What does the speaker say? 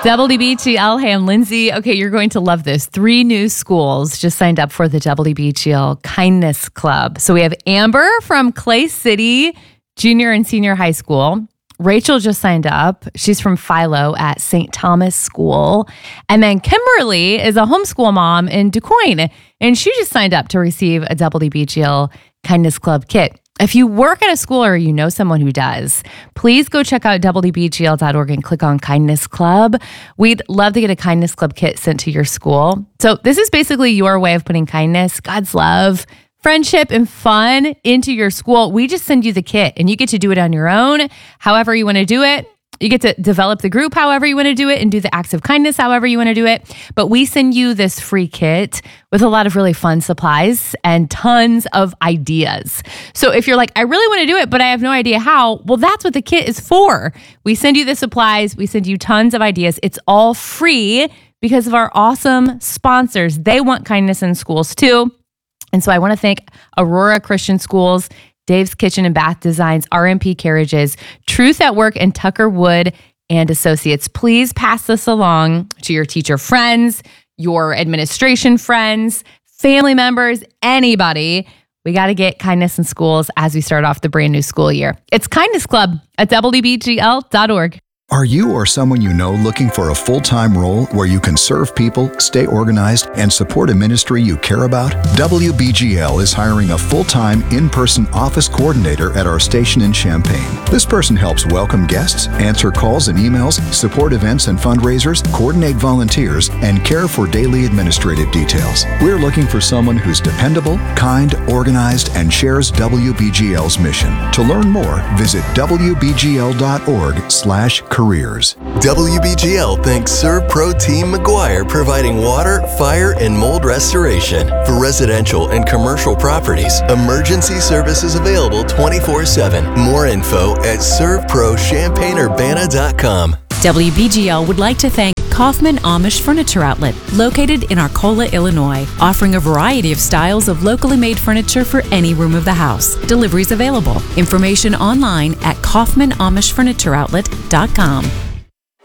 WBGL, hey, I'm Lindsay. Okay, you're going to love this. 3 new schools just signed up for the WBGL Kindness Club. So we have Amber from Clay City Junior and Senior High School. Rachel just signed up. She's from Philo at St. Thomas School. And then Kimberly is a homeschool mom in DuQuoin, and she just signed up to receive a WBGL Kindness Club kit. If you work at a school or you know someone who does, please go check out WBGL.org and click on Kindness Club. We'd love to get a Kindness Club kit sent to your school. So this is basically your way of putting kindness, God's love, friendship, and fun into your school. We just send you the kit and you get to do it on your own, however you want to do it. You get to develop the group however you want to do it and do the acts of kindness however you want to do it. But we send you this free kit with a lot of really fun supplies and tons of ideas. So if you're like, I really want to do it, but I have no idea how, well, that's what the kit is for. We send you the supplies. We send you tons of ideas. It's all free because of our awesome sponsors. They want kindness in schools too. And so I want to thank Aurora Christian Schools, Dave's Kitchen and Bath Designs, RMP Carriages, Truth at Work, and Tucker Wood and Associates. Please pass this along to your teacher friends, your administration friends, family members, anybody. We got to get kindness in schools as we start off the brand new school year. It's Kindness Club at WBGL.org. Are you or someone you know looking for a full-time role where you can serve people, stay organized, and support a ministry you care about? WBGL is hiring a full-time in-person office coordinator at our station in Champaign. This person helps welcome guests, answer calls and emails, support events and fundraisers, coordinate volunteers, and care for daily administrative details. We're looking for someone who's dependable, kind, organized, and shares WBGL's mission. To learn more, visit WBGL.org/careers. WBGL thanks ServPro Team McGuire, providing water, fire, and mold restoration for residential and commercial properties. Emergency services available 24/7. More info at servprochampaignurbana.com. WBGL would like to thank Kaufman Amish Furniture Outlet, located in Arcola, Illinois, offering a variety of styles of locally made furniture for any room of the house. Deliveries available. Information online at kaufmanamishfurnitureoutlet.com.